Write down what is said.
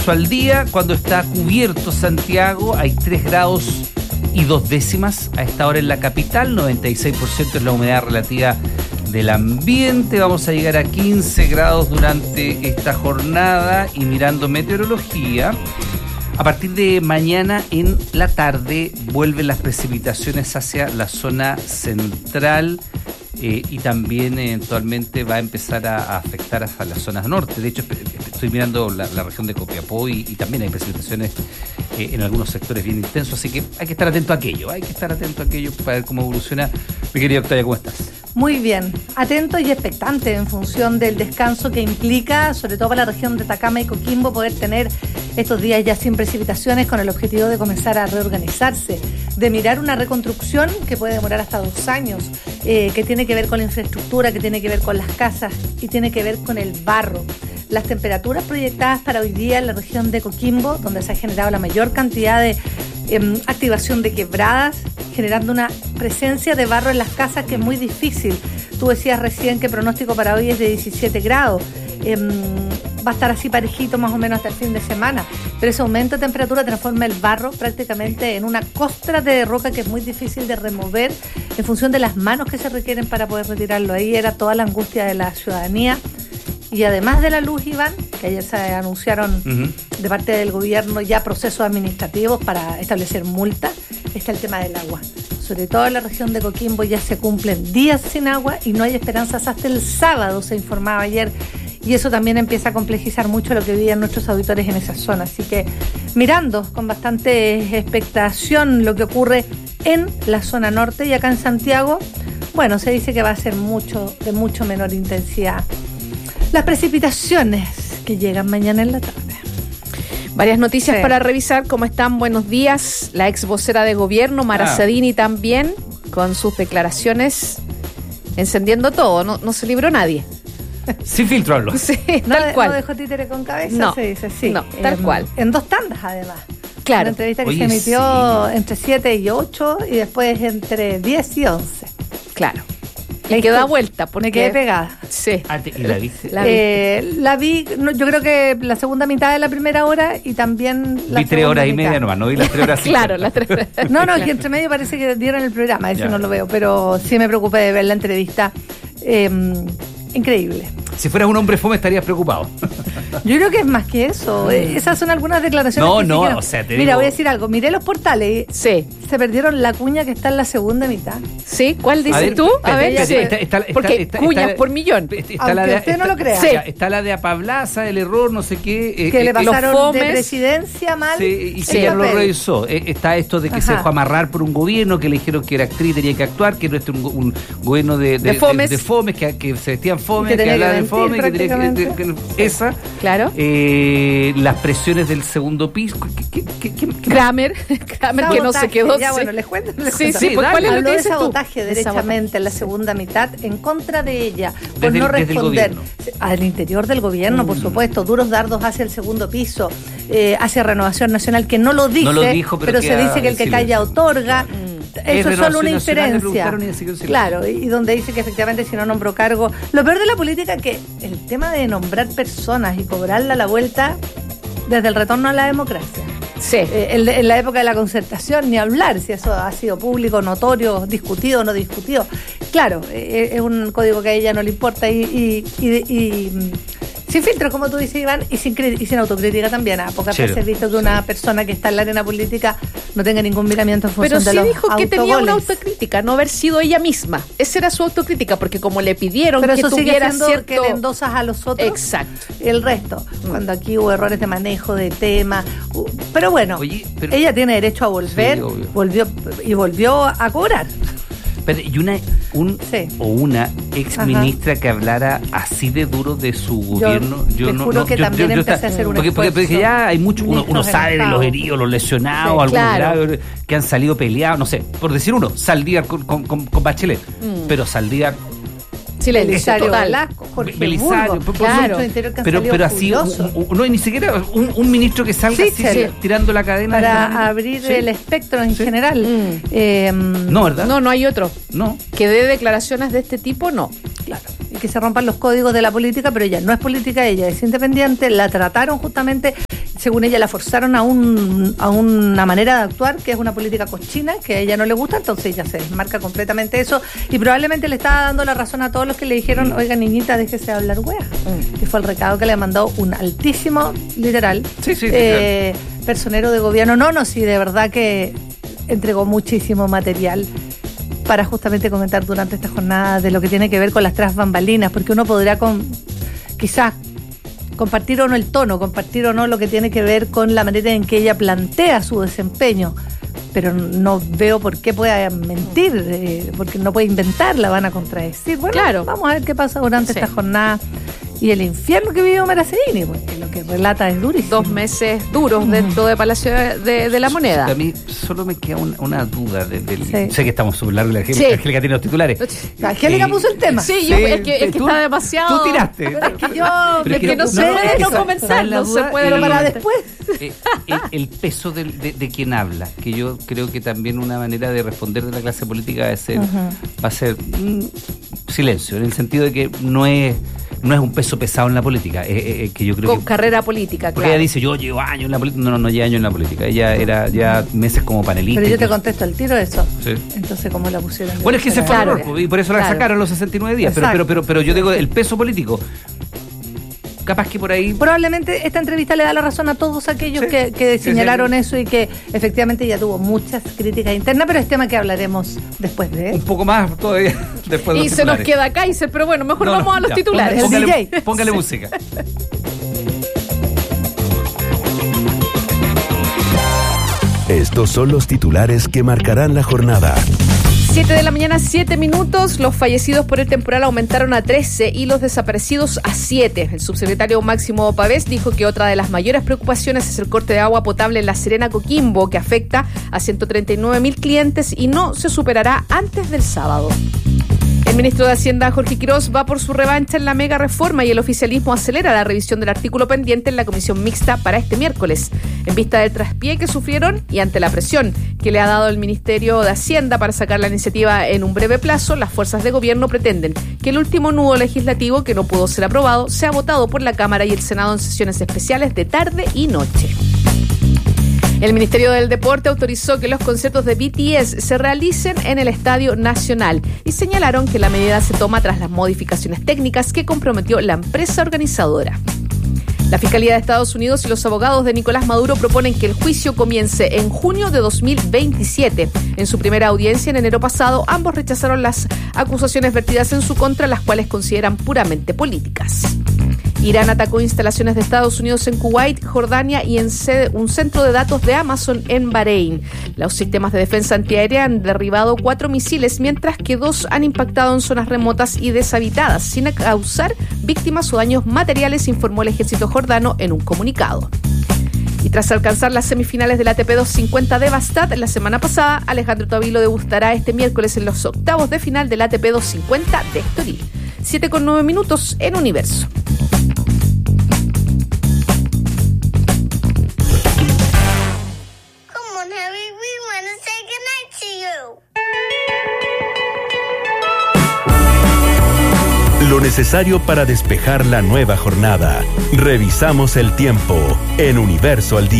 eso al día. Cuando está cubierto Santiago, hay 3 grados y 2 décimas a esta hora en la capital. 96% es la humedad relativa del ambiente. Vamos a llegar a 15 grados durante esta jornada. Y mirando meteorología, a partir de mañana en la tarde vuelven las precipitaciones hacia la zona central. Y también eventualmente va a empezar a afectar hasta las zonas norte. De hecho, estoy mirando la región de Copiapó y también hay precipitaciones en algunos sectores bien intensos, así que hay que estar atento a aquello, para ver cómo evoluciona. Mi querida Octavia, ¿cómo estás? Muy bien, atento y expectante en función del descanso que implica, sobre todo para la región de Atacama y Coquimbo, poder tener estos días ya sin precipitaciones, con el objetivo de comenzar a reorganizarse, de mirar una reconstrucción que puede demorar hasta 2 años, que tiene que ver con la infraestructura, que tiene que ver con las casas y tiene que ver con el barro. Las temperaturas proyectadas para hoy día en la región de Coquimbo, donde se ha generado la mayor cantidad de activación de quebradas, generando una presencia de barro en las casas que es muy difícil. Tú decías recién que el pronóstico para hoy es de 17 grados. Va a estar así parejito más o menos hasta el fin de semana, pero ese aumento de temperatura transforma el barro prácticamente en una costra de roca que es muy difícil de remover en función de las manos que se requieren para poder retirarlo. Ahí era toda la angustia de la ciudadanía. Y además de la luz, Iván, que ayer se anunciaron de parte del gobierno ya procesos administrativos para establecer multas, está el tema del agua. Sobre todo en la región de Coquimbo ya se cumplen días sin agua y no hay esperanzas hasta el sábado, se informaba ayer. Y eso también empieza a complejizar mucho lo que vivían nuestros auditores en esa zona. Así que mirando con bastante expectación lo que ocurre en la zona norte y acá en Santiago, bueno, se dice que va a ser de mucho menor intensidad. Las precipitaciones que llegan mañana en la tarde. Varias noticias para revisar. ¿Cómo están? Buenos días. La ex vocera de gobierno, Mara Sadini, también, con sus declaraciones encendiendo todo. No se libró nadie. Sin filtro hablo. Sí, tal cual. No dejó títere con cabeza, no, se dice, sí. No, tal cual. En 2 tandas, además. Claro. Una entrevista que se emitió entre 7 y 8 y después entre 10 y 11. Claro. Y que da vuelta. Me quedé pegada. Sí. ¿Y la viste? La vi, yo creo que la segunda mitad de la primera hora y también la vi 3 horas y mitad. media nomás, no vi las 3 horas. Claro, las 3 horas. No, que entre medio parece que dieron el programa, eso no lo veo, pero sí me preocupé de ver la entrevista. Increíble. Si fueras un hombre fome estarías preocupado. Yo creo que es más que eso. Esas son algunas declaraciones. O sea, te Mira, voy a decir algo. Miré los portales. Sí. Se perdieron la cuña que está en la segunda mitad. Sí, ¿cuál dices tú? A ver, porque cuñas por millón. Usted no lo crea. Sí. Está la de Apablaza, el error, no sé qué. Que le pasaron de presidencia mal. Sí, y que ella lo revisó. Está esto de que se dejó amarrar por un gobierno, que le dijeron que era actriz, tenía que actuar, que no es un gobierno de fomes, que se vestían fome, que hablaba de fome, que tenía que esa. Claro. Las presiones del segundo piso. Kramer que no se quedó. Ya, bueno, les cuento. Sí, pues, ¿cuál es lo que dices tú? Sabotaje derechamente en la segunda mitad en contra de ella por no responder al interior del gobierno, por supuesto, duros dardos hacia el segundo piso, hacia Renovación Nacional, que no lo dijo, pero se dice que el que calla otorga. Eso es solo una inferencia. Claro, y donde dice que efectivamente si no nombró cargo. Lo peor de la política es que el tema de nombrar personas y cobrarla a la vuelta desde el retorno a la democracia. Sí. En la época de la concertación, ni hablar si eso ha sido público, notorio, discutido o no discutido. Claro, es un código que a ella no le importa y sin filtros, como tú dices, Iván, y sin autocrítica también. A pocas veces he visto que una persona que está en la arena política no tenga ningún miramiento en función de los Pero sí dijo que tenía una autocrítica, no haber sido ella misma. Esa era su autocrítica, porque como le pidieron pero que eso tuviera sigue cierto... que le endosas a los otros. Exacto. El resto. Cuando aquí hubo errores de manejo de tema. Pero bueno, ella tiene derecho a volver, sí, volvió a cobrar. Pero, y una ex ministra que hablara así de duro de su gobierno. Yo juro que también empecé a hacer un esfuerzo. Porque dije, ya hay mucho, uno sabe de los heridos, los lesionados, sí, algunos graves que han salido peleados, no sé, por decir uno, Saldívar con Bachelet, pero Saldívar... Sí, Belisario Velasco, Jorge Belisario, claro. Pero así, no hay ni siquiera un ministro que salga así, tirando la cadena. Para abrir el espectro en general. No, ¿verdad? No hay otro. No. Que dé declaraciones de este tipo, no. Claro. Y que se rompan los códigos de la política, pero ella no es política, ella es independiente, la trataron justamente según ella, la forzaron a una manera de actuar que es una política cochina, que a ella no le gusta, entonces ella se desmarca completamente eso y probablemente le está dando la razón a todos los que le dijeron, oiga, niñita, déjese de hablar wea. Que fue el recado que le mandó un altísimo, literal, personero de gobierno. No, sí, de verdad que entregó muchísimo material para justamente comentar durante esta jornada de lo que tiene que ver con las tras bambalinas, porque uno podrá quizás compartir o no el tono, compartir o no lo que tiene que ver con la manera en que ella plantea su desempeño, pero no veo por qué pueda mentir, porque no puede inventar, la van a contradecir. Bueno, claro, vamos a ver qué pasa durante esta jornada y el infierno que vivió Maracedini, porque lo que relata es durísimo. 2 meses duros dentro de Palacio de la Moneda. A mí solo me queda una duda. Sé que estamos súper largos, Angélica tiene los titulares. Angélica puso el tema. Sí, es que está demasiado... Tú tiraste. Es que no se puede no comenzar, no se puede para después. El peso de quien habla, que yo creo que también una manera de responder de la clase política va a ser silencio, en el sentido de que no es un peso pesado en la política, que yo creo con carrera política, porque ella dice, yo llevo años en la política. No lleva años en la política. Ella era ya meses como panelista. Pero yo te contesto al tiro eso. Sí. Entonces, ¿cómo la pusieron? Bueno, es que se fue error, y por eso la sacaron los 69 días. Pero yo digo, el peso político, capaz que por ahí... Probablemente esta entrevista le da la razón a todos aquellos que señalaron eso y que efectivamente ya tuvo muchas críticas internas, pero es tema que hablaremos después de... Un poco más todavía después de y se nos queda Kaiser, pero bueno, mejor vamos a los titulares. Póngale música. Estos son los titulares que marcarán la jornada. 7 de la mañana, 7 minutos. Los fallecidos por el temporal aumentaron a 13 y los desaparecidos a 7. El subsecretario Máximo Pavés dijo que otra de las mayores preocupaciones es el corte de agua potable en La Serena, Coquimbo, que afecta a 139.000 clientes y no se superará antes del sábado. El ministro de Hacienda, Jorge Quirós, va por su revancha en la mega reforma y el oficialismo acelera la revisión del artículo pendiente en la comisión mixta para este miércoles. En vista del traspié que sufrieron y ante la presión que le ha dado el Ministerio de Hacienda para sacar la iniciativa en un breve plazo, las fuerzas de gobierno pretenden que el último nudo legislativo que no pudo ser aprobado sea votado por la Cámara y el Senado en sesiones especiales de tarde y noche. El Ministerio del Deporte autorizó que los conciertos de BTS se realicen en el Estadio Nacional y señalaron que la medida se toma tras las modificaciones técnicas que comprometió la empresa organizadora. La Fiscalía de Estados Unidos y los abogados de Nicolás Maduro proponen que el juicio comience en junio de 2027. En su primera audiencia en enero pasado, ambos rechazaron las acusaciones vertidas en su contra, las cuales consideran puramente políticas. Irán atacó instalaciones de Estados Unidos en Kuwait, Jordania y en un centro de datos de Amazon en Bahrein. Los sistemas de defensa antiaérea han derribado 4 misiles, mientras que 2 han impactado en zonas remotas y deshabitadas, sin causar víctimas o daños materiales, informó el ejército jordano en un comunicado. Y tras alcanzar las semifinales del ATP 250 de Bastad la semana pasada, Alejandro Tavilo debutará este miércoles en los octavos de final del ATP 250 de Estoril. 7:09 minutos en Universo. Lo necesario para despejar la nueva jornada. Revisamos el tiempo en Universo al Día.